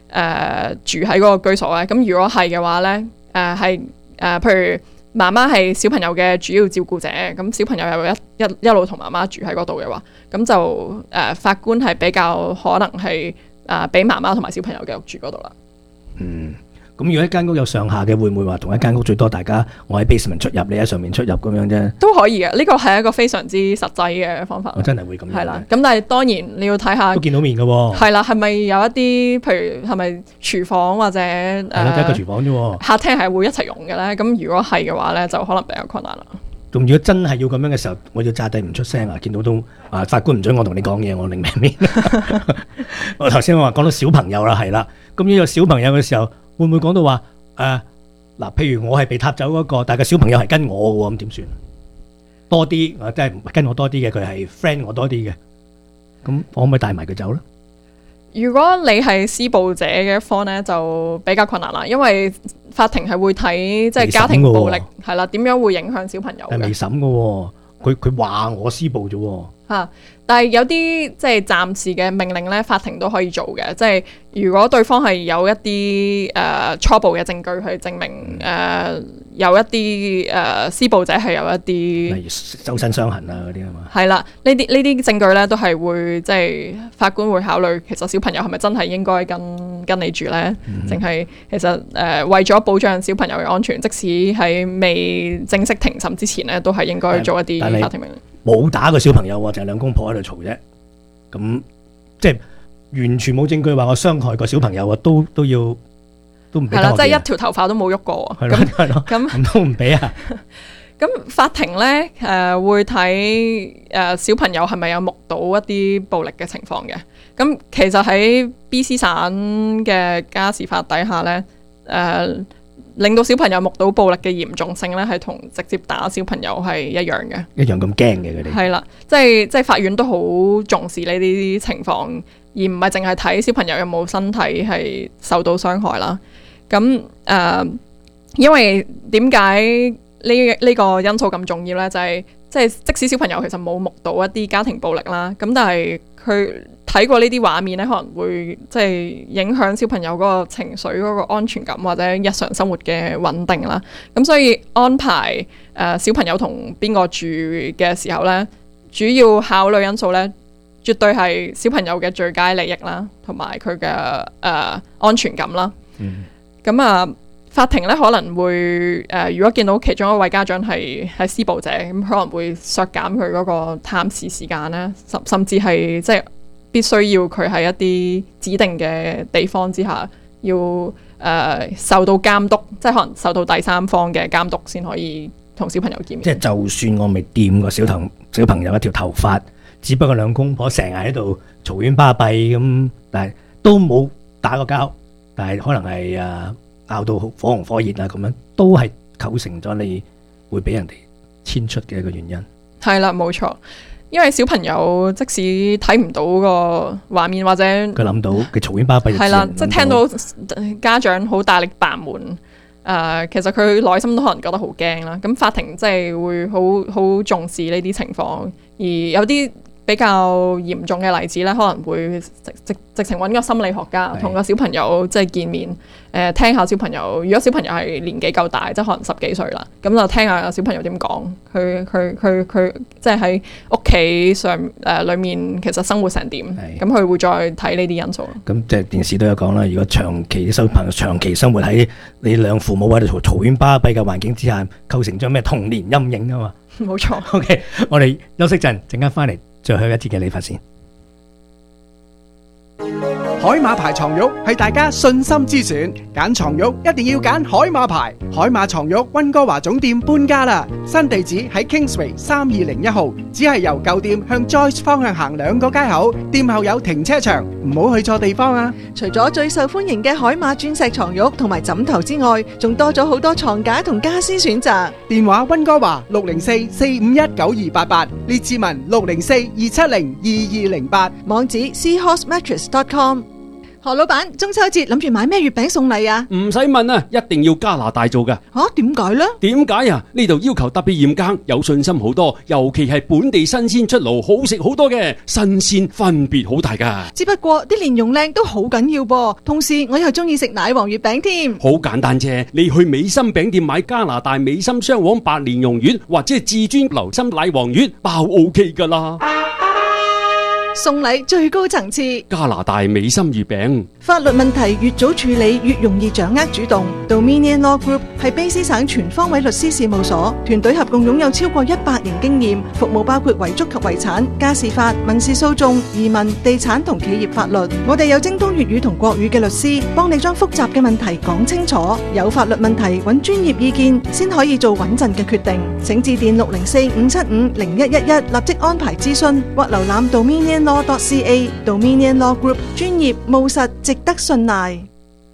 S8: 住喺嗰個居所咧？咁如果係嘅話咧，譬如媽媽係小朋友嘅主要照顧者，咁小朋友又一路同媽媽住喺嗰度嘅話，咁就法官係比較可能係俾媽媽同埋小朋友繼續住嗰度啦。
S7: 咁如果一間屋有上下嘅，會唔會話同一間屋最多大家我喺 basement 出入，你喺上面出入咁樣啫？都
S8: 可以嘅，呢個係一個非常之實際嘅方法。
S7: 我真係會咁樣。
S8: 係啦，咁但係當然你要睇下，
S7: 都見到面嘅喎。
S8: 係啦，係咪有一啲譬如係咪廚房或者
S7: 係啦，得一個廚房啫喎。
S8: 客廳係會一齊用嘅咧？咁如果係嘅話咧，就可能比較困難啦。
S7: 咁如果真係要咁樣嘅時候，我要揸低唔出聲啊！見到都法官唔准我同你講嘢，我另命面。我頭先我話講到小朋友啦，係啦，咁呢個小朋友嘅時候，會唔會講到話譬如我係被撻走嗰個，但係個小朋友係跟我嘅喎，咁點算？多啲，即係跟我多啲嘅，佢係 friend 我多啲嘅，咁我可唔可以帶埋佢走咧？
S8: 如果你係施暴者嘅一方咧，就比較困難啦，因為法庭係會睇即係家庭暴力係啦，點樣會影響小朋友嘅。
S7: 係未審嘅喎，佢話我施暴啫喎。
S8: 但係有啲即係暫時嘅命令咧，法庭都可以做嘅。即係如果對方係有一啲初步嘅證據去證明有一啲施暴者係有一啲
S7: 例如周身傷痕啊嗰啲啊嘛。係
S8: 啦，呢啲證據咧都係會即係法官會考慮，其實小朋友係咪真係應該跟你住咧？淨係其實為咗保障小朋友嘅安全，即使喺未正式庭審之前咧，都係應該做一啲法庭命令。
S7: 冇打個小朋友喎，就係兩公婆喺度嘈啫。咁即係完全冇證據話我傷害個小朋友啊，都唔俾。係啦，
S8: 即係一條頭髮都冇喐過。
S7: 係咯，咁都唔俾啊。
S8: 咁法庭咧會睇小朋友係咪有目睹一啲暴力嘅情況嘅。咁其實喺 BC 省嘅家事法底下咧，令到小朋友目睹暴力嘅嚴重性咧，係同直接打小朋友係一樣嘅，
S7: 一樣咁驚嘅佢哋。
S8: 係啦，即係法院都好重視呢啲情況，而唔係淨係睇小朋友有冇身體係受到傷害啦。咁因為點解呢個因素咁重要咧？就係即使小朋友其實冇目睹一啲家庭暴力啦，咁但係佢睇過呢啲畫面咧，可能會即係影響小朋友嗰個情緒、嗰個安全感或者日常生活嘅穩定啦。咁所以安排小朋友同邊個住嘅時候咧，主要考慮因素咧，絕對係小朋友嘅最佳利益啦，同埋佢嘅安全感啦。咁法庭咧可能會如果見到其中一位家長係施暴者，咁可能會削減佢嗰個探視時間咧，甚至係即係必須要佢喺一啲指定嘅地方之下，要受到監督，即係可能受到第三方嘅監督先可以同小朋友見面。
S7: 即係就算我未掂過小朋友一條頭髮，只不過兩公婆成日喺度嘈冤巴閉咁，但係都冇打過交，但係可能係拗到火紅火熱啊咁樣，都係構成咗你會俾人哋遷出嘅一個原因。
S8: 係啦，冇錯。因為小朋友即使睇唔到個畫面或者佢
S7: 諗到佢嘈冤巴閉，
S8: 係啦，即係聽到家長好大力扮門，其實佢內心都可能覺得好驚啦。咁法庭即係會好重視呢啲情況，而有啲比較嚴重嘅例子咧，可能會直情揾個心理學家同個小朋友即係見面，聽下小朋友。如果小朋友係年紀夠大，即係可能10幾歲啦，咁就聽下小朋友點講，佢即係喺屋企上裏面其實生活成點，咁佢會再睇呢啲因素。
S7: 咁即係電視都有講啦，如果長期小朋友長期生活喺你兩父母喺度嘈冤巴閉嘅環境之下，構成咗咩童年陰影啊嘛。
S8: 冇錯。
S7: OK， 我哋休息陣間翻嚟。最後一節嘅理髮線。
S9: 海馬牌床褥係大家信心之選，揀床褥一定要揀海馬牌。海馬床褥溫哥華總店搬家啦，新地址喺 Kingsway 3201號，只係由舊店向 Joyce 方向行2個街口，店後有停車場，唔好去錯地方啊！
S11: 除咗最受歡迎嘅海馬鑽石床褥同埋枕頭之外，仲多咗好多床架同家私選擇。
S9: 電話溫哥華604-451-9288，列治文604-270-2208，
S11: 網址 seahorsemattress.com。 何老闆，中秋節諗住買咩月餅送禮啊？
S16: 唔使問啊，一定要加拿大做㗎。
S11: 點解呢？
S16: 點解啊？呢度要求特別嚴格，有信心好多，尤其係本地新鮮出爐，好食好多嘅，新鮮分別好大㗎。
S11: 只不過啲蓮蓉靚都好緊要噃，同時我又中意食奶黃月餅添。
S16: 好簡單啫，你去美心餅店買加拿大美心雙黃白蓮蓉月，或者係至尊流心奶黃月，包 OK 㗎啦。
S11: 送禮最高層次，
S16: 加拿大美心月餅。
S11: 法律問題越早處理越容易掌握主動。Dominion Law Group 係卑詩省全方位律師事務所，團隊合共擁有超過100年經驗，服務包括遺囑及遺產、家事法、民事訴訟、移民、地產同企業法律。我哋有精通粵語同國語嘅律師，幫你將複雜嘅問題講清楚。有法律問題揾專業意見，先可以做穩陣嘅決定。請致電604-575-0111，立即安排諮詢，或瀏覽 DominionLaw.ca。Dominion Law Group 專業務實，值得信賴。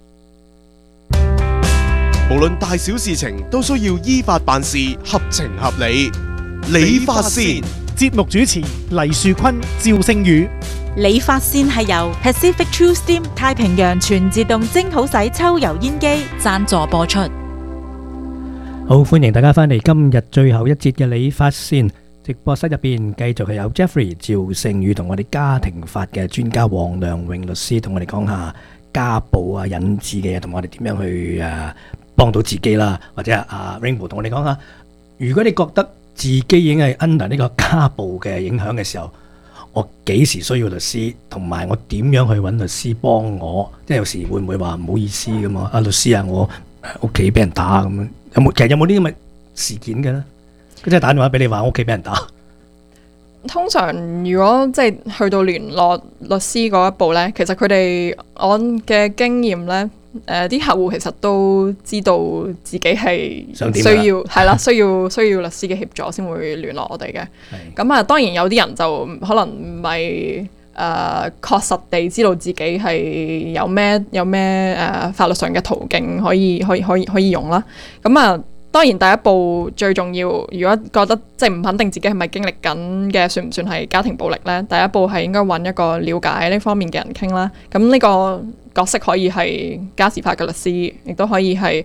S4: 無論大小事情都需要依法辦事，合情合理。理髮線
S5: 節目主持黎樹坤、趙聖宇。
S6: 理髮線係由 Pacific True Steam 太平洋全自動蒸好洗抽油煙機贊助播出。
S7: 好，歡迎大家翻嚟今日最後一節嘅理髮線。直播室入邊繼續係有 Jeffrey 趙聖宇同我哋家庭法嘅專家黃良榮律師同我哋講下家暴啊引致嘅嘢，同我哋點樣去幫到自己啦，或者阿 Rainbow 同我哋講下，如果你覺得自己已經係 under 呢個家暴嘅影響嘅時候，我幾時需要律師，同埋我點樣去揾律師幫我？即係有時會唔會話唔好意思咁嘛？律師啊，我屋企俾人打咁樣，其實有冇啲咁嘅事件嘅咧？即係打電話俾你話我屋企俾人打。
S8: 通常如果即係去到聯絡律師嗰一步呢，其實佢哋我嘅經驗呢，啲客戶其實都知道自己係需要係啦，需要律師嘅協助先會聯絡我哋嘅。咁啊，當然有啲人就可能唔係確實地知道自己係有咩法律上嘅途徑可以用啦。咁啊。當然第一步最重要，如果覺得即係唔肯定自己係咪經歷緊嘅，算唔算係家庭暴力呢？第一步係應該揾一個了解呢方面嘅人傾啦。咁呢個角色可以係家事法嘅律師，亦都可以係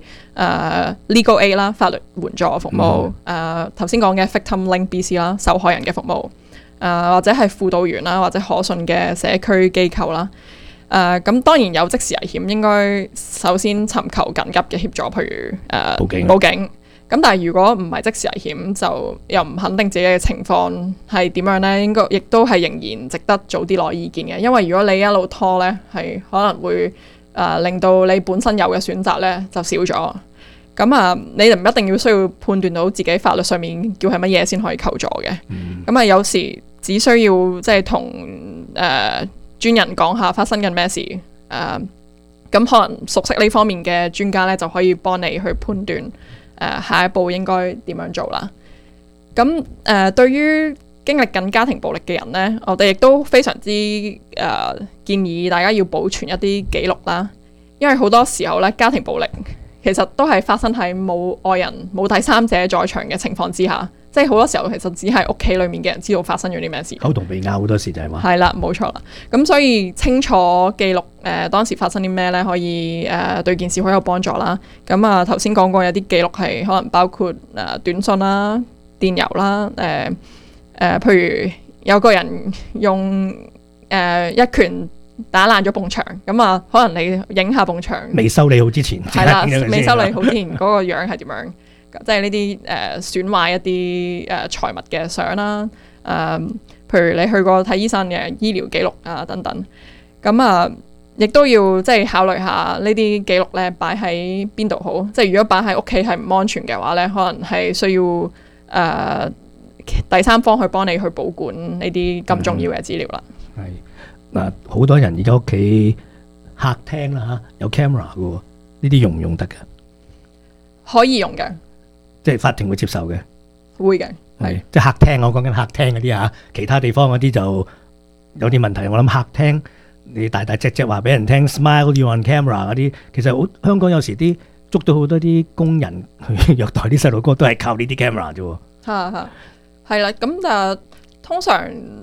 S8: legal aid 啦，法律援助服務。頭先講嘅 Victim Link BC 啦，受害人嘅服務。或者係輔導員啦，或者可信嘅社區機構啦。咁當然有即時危險，應該首先尋求緊急嘅協助，譬如報警。咁但係如果唔係即時危險，就又唔肯定自己嘅情況係點樣呢？應該亦都係仍然值得早啲攞意見嘅，因為如果你一路拖呢，係可能會令到你本身有嘅選擇呢就少咗。咁你就唔一定要需要判斷到自己法律上面叫係乜嘢先可以求助嘅。咁有時只需要即係同專人講下發生緊咩事，咁可能熟悉呢方面嘅專家呢，就可以幫你去判斷下一步應該點樣做啦。咁對於經歷緊家庭暴力嘅人呢，我哋亦都非常之建議大家要保存一啲記錄啦，因為好多時候呢，家庭暴力其實都係發生喺冇外人、冇第三者在場嘅情況之下。即係好多時候其實只係屋企裏面嘅人知道發生咗啲咩事，
S7: 口同鼻拗好多時就係話
S8: 係啦，冇錯啦。咁所以清楚記錄當時發生啲咩咧，可以對件事好有幫助啦。咁頭先講過有啲記錄係可能包括短信啦、電郵啦，譬如有個人用一拳打爛咗埲牆，咁可能你影下埲牆
S7: 未修理好之前，
S8: 係啦，未修理好之前嗰個樣係點樣？即係呢啲損壞一啲財物嘅相啦，譬如你去過睇醫生嘅醫療記錄啊等等，咁亦都要即係考慮下呢啲記錄咧擺喺邊度好。即係如果擺喺屋企係唔安全嘅話咧，可能係需要第三方去幫你去保管呢啲咁重要嘅資料啦。
S7: 係嗱，好多人而家屋企客廳啦嚇有 camera 嘅喎，呢啲用唔用得嘅？
S8: 可以用嘅。
S7: 即係法庭會接受嘅，
S8: 會嘅，
S7: 係即係客廳。我講緊客廳嗰啲嚇，其他地方嗰啲就有啲問題。我諗客廳你大大隻隻話俾人聽 ，smile you on camera 嗰啲，其實香港有時啲捉到好多啲工人去虐待啲細路哥，都係靠呢啲 camera 啫喎。
S8: 係啦，咁就通常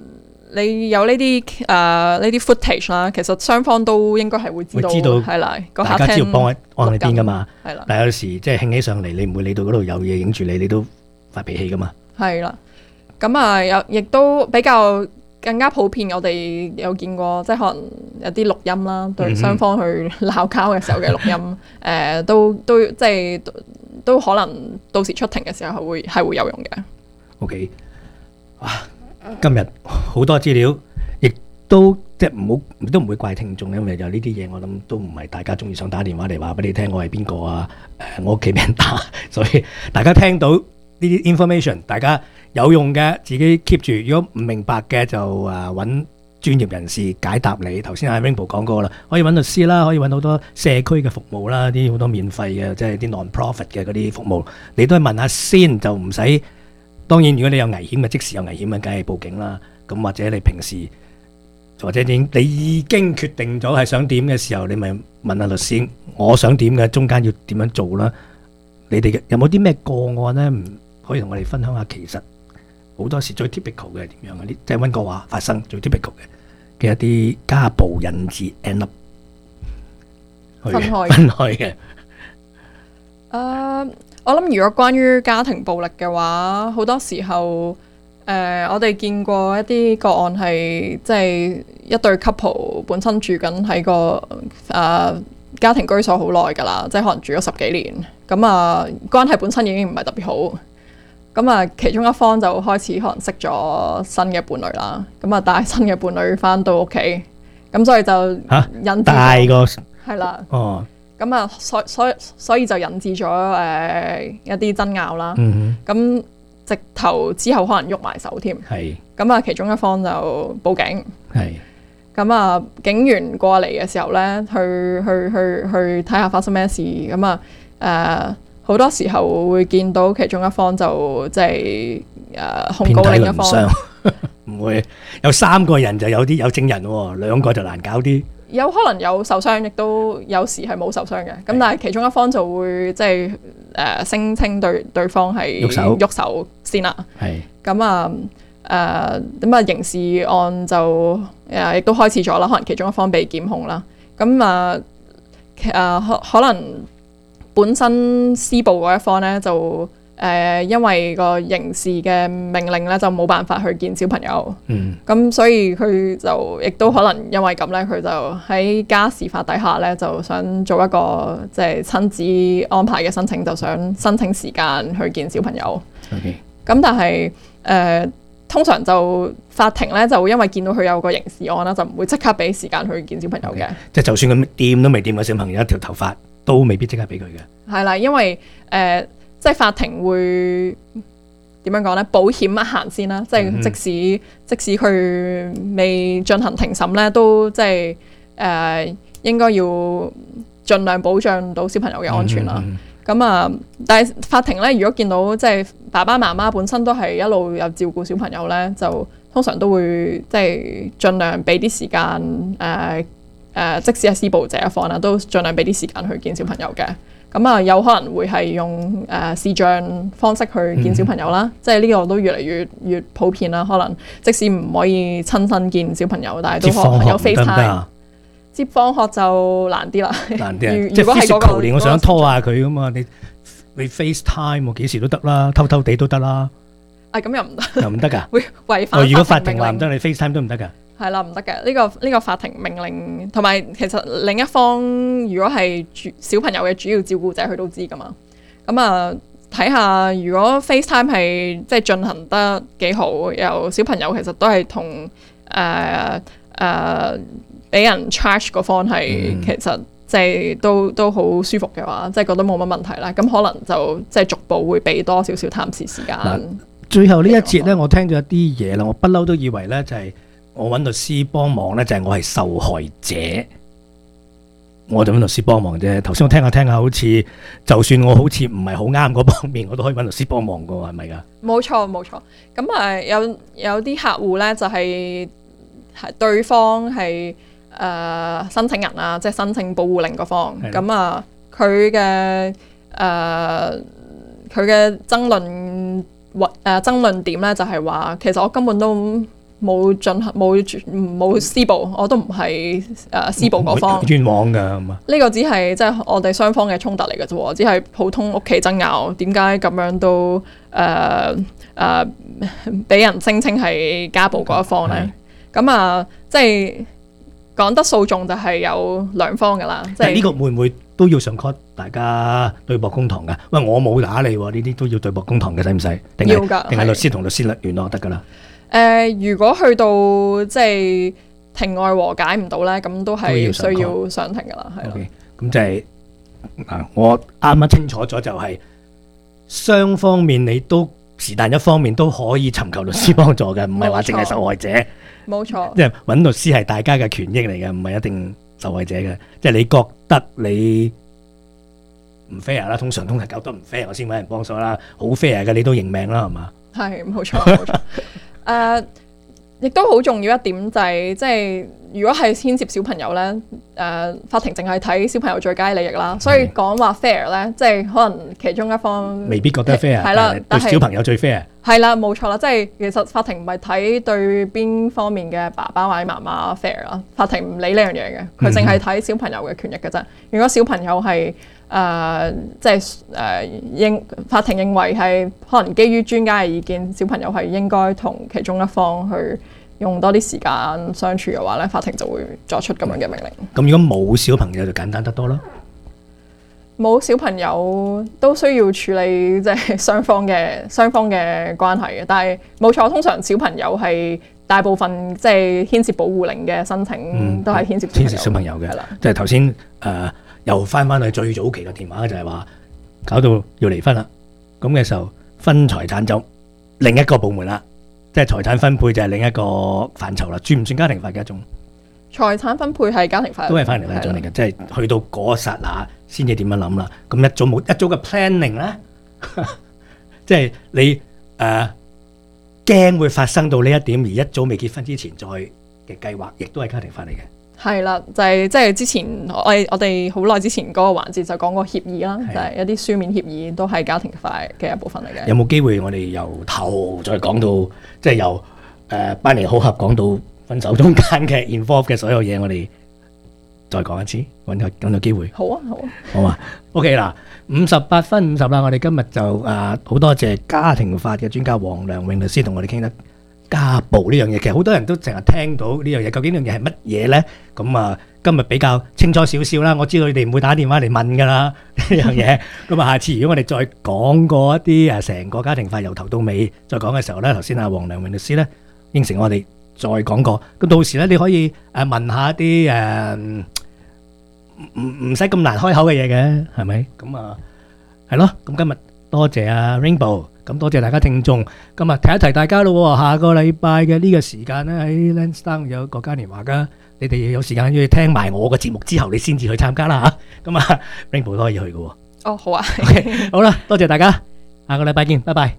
S8: 你有呢啲 footage 啦，其實雙方都應該係會知道係啦，個客廳
S7: 大家知道幫喺喺邊噶嘛，
S8: 係啦。
S7: 但係有時即係興起上嚟，你唔會理到嗰度有嘢影住你，你都發脾氣噶嘛。
S8: 係啦，咁啊亦都比較更加普遍，我哋有見過，即係可能有啲錄音啦，對雙方去鬧交嘅時候嘅錄音，都即係都可能到時出庭嘅時候係會有用嘅。
S7: OK， 哇！今日好多資料，亦都即係都唔會怪聽眾，因為就呢啲嘢，我諗都唔係大家中意想打電話嚟話俾你聽，我係邊個啊？我屋企俾人打，所以大家聽到呢啲 information， 大家有用嘅自己 keep 住，如果唔明白嘅就揾專業人士解答你。頭先阿 Rainbow 講過啦，可以揾律師啦，可以揾好多社區嘅服務啦，啲好多免費嘅，即係啲 non-profit 嘅嗰啲服務，你都係問下先，就唔使。當然，如果你有危險嘅，即時有危險嘅，梗係報警啦。咁或者你平時，或者你已經決定咗係想點嘅時候，你咪問下律師，我想點嘅，中間要點樣做啦？你哋有冇啲咩個案呢？可以同我哋分享下？其實好多時最 typical 嘅係點樣嘅？即係溫哥華發生最 typical 嘅一啲家暴引致 end up 分開嘅。
S8: 我諗如果關於家庭暴力嘅話，好多時候我哋見過一啲個案係即係一對 couple 本身住緊喺個家庭居所好耐㗎啦，即係可能住咗10幾年，咁關係本身已經唔係特別好，咁其中一方就開始可能識咗新嘅伴侶啦，咁帶新嘅伴侶返到屋企，咁所以就引致
S7: 大個
S8: 係啦，
S7: 哦。
S8: 咁所以就引致咗一啲爭拗啦。咁直頭之後可能喐埋手添。咁其中一方就報警。咁警員過嚟嘅時候咧，去睇下發生咩事。咁好多時候會見到其中一方就即係控告另一方。
S7: 唔會有3個人就有證人喎，2個就難搞啲。
S8: 有可能有受傷，亦都有時係冇受傷嘅。咁但係其中一方就會即係聲稱對方係喐手先啦。咁刑事案就亦都開始咗啦。可能其中一方被檢控啦。咁可能本身施暴嗰一方咧就因為個刑事嘅命令咧就冇辦法去見小朋友，咁所以佢就亦都可能因為咁咧，佢就喺家事法底下咧就想做一個即係親子安排嘅申請，就想申請時間去見小朋友。咁但係通常就法庭咧就因為見到佢有個刑事案啦，就唔會即刻俾時間去見小朋友嘅。
S7: 即係就算佢掂都未掂個小朋友一條頭髮，都未必即刻俾佢嘅。
S8: 係啦，因為即係法庭會點樣講呢？保險一行先啦，即係即使佢未進行庭審咧，都即係應該要盡量保障到小朋友嘅安全啦。咁但係法庭咧，如果見到即係爸爸媽媽本身都係一路有照顧小朋友咧，就通常都會即係盡量俾啲時間即使係施暴者一方啦，都盡量俾啲時間去見小朋友嘅。咁有可能會係用視像方式去見小朋友啦，即係呢個都越嚟越普遍啦。可能即使唔可以親身見小朋友，但係都可能有 FaceTime。接放學就難啲啦。難啲
S7: 即係 physical 連我想拖下佢咁嘛，你 FaceTime 我幾時都得啦，偷偷地都得啦。
S8: 咁又唔得。又
S7: 唔得㗎？
S8: 會違反。
S7: 如果法庭話唔得，你 FaceTime 都唔得㗎。係
S8: 啦，唔得嘅。呢個法庭命令，同埋其實另一方如果係小朋友嘅主要照顧者，佢都知噶嘛。咁睇下如果 FaceTime 係即係進行得幾好，由小朋友其實都係同俾人 charge 嗰方係其實即係都好舒服嘅話，即係覺得冇乜問題啦。咁可能就即係逐步會俾多少少探視時間。
S7: 最後呢一節咧，我聽咗一啲嘢啦，我不嬲都以為咧就係。我揾律師幫忙咧，就係我係受害者，我就揾律師幫忙啫。頭先我聽下，好似就算我好似唔係好啱嗰方面，我都可以揾律師幫忙噶，係咪噶？冇錯。咁有啲客戶咧，就係對方係申請人啊，即係申請保護令嗰方。咁佢嘅爭論點咧，就係話其實我根本都
S8: 冇進行冇施暴，我都唔係施暴嗰方。
S7: 冤枉㗎係嘛？
S8: 呢個只係即係我哋雙方嘅衝突嚟嘅啫，只係普通屋企爭拗。點解咁樣都俾人聲稱係家暴嗰一方咧？咁啊，即係講得訴訟就係有兩方噶啦。即係
S7: 呢個會唔會都要上 court 大家對簿公堂㗎？喂，我冇打你喎，呢啲都要對簿公堂嘅，使唔使？
S8: 要㗎，
S7: 定係律師同律師聯絡得㗎啦？
S8: 如果去到即係庭外和解唔到咧，咁都係需要上庭㗎啦，係咯。
S7: 咁就係我啱啱清楚咗，就係雙方面你都是但一方面都可以尋求律師幫助嘅，唔係話淨係受害者。
S8: 冇錯，
S7: 即係揾律師係大家嘅權益嚟嘅，唔係一定受害者嘅。即係你覺得你唔 fair 啦，通常搞得唔 fair，我先揾人幫手啦。好 fair 嘅，你都認命啦，係嘛？
S8: 係冇錯冇錯。亦都好重要一點就係即係如果係牽涉小朋友咧，法庭淨係睇小朋友最佳利益啦，所以講話 fair 咧，即係可能其中一方
S7: 未必覺得 fair，
S8: 係啦，
S7: 對小朋友最 fair。
S8: 係啦，冇錯啦，即係其實法庭唔係睇對邊方面嘅爸爸或者媽媽 fair 啦，法庭唔理呢樣嘢嘅，佢淨係睇小朋友嘅權益嘅啫。如果小朋友係即係法庭認為係可能基於專家嘅意見，小朋友係應該同其中一方去用多啲時間相處嘅話咧，法庭就會作出咁樣嘅命令。
S7: 咁如果冇小朋友就簡單得多咯。
S8: 冇小朋友都需要處理即係雙方嘅關係嘅，但係冇錯，通常小朋友係大部分即係牽涉保護令嘅申請都係牽涉
S7: 小朋友嘅。即係頭先又翻去最早期嘅電話就係話搞到要離婚啦，咁嘅時候分財產就另一個部門啦，即係財產分配就係另一個範疇啦，算唔算家庭法嘅一種？
S8: 財產分配係家庭法，
S7: 都係家庭法一種嚟嘅，即係去到嗰一剎那先至點樣諗啦。咁一早嘅 planning 咧，即係你驚會發生到呢一點，而一早未結婚之前再嘅計劃，亦都係家庭法嚟嘅。
S8: 係啦，就係即係之前我哋好耐之前嗰個環節就講過協議啦，就係一啲書面協議都係家庭法嘅一部分嚟嘅。
S7: 有冇機會我哋由頭再講到，即係由班尼好合講到分手中間嘅 involve 嘅所有嘢，我哋再講一次，揾個機會。
S8: 好啊，
S7: 好啊。OK 嗱，58分50啦，我哋今日就好多謝家庭法嘅專家黃良榮律師同我哋傾得家暴呢樣嘢。其實好多人都成日聽到呢樣嘢，究竟呢樣嘢係乜嘢咧？咁今日比較清楚少少啦。我知道你哋唔會打電話嚟問噶啦呢樣嘢。咁下次如果我哋再講過一啲成個家庭法由頭到尾再講嘅時候咧，頭先黃良榮律師咧應承我哋再講過。咁到時咧你可以問下一啲唔使咁難開口嘅嘢嘅，係咪？咁係咯。咁今日多謝Rainbow，咁多謝大家聽眾。咁提一提大家咯，下個禮拜嘅呢個時間咧喺 Lansdowne 有個嘉年華噶，你哋有時間要聽埋我個節目之後，你先至去參加啦嚇。咁Rainbow 都可以去嘅。
S8: 哦，好啊。
S7: OK， 好啦，多謝大家，下個禮拜見，拜拜。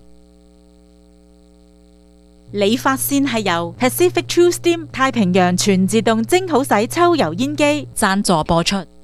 S6: 理髮線係由 Pacific True Steam 太平洋全自動蒸好洗抽油煙機贊助播出。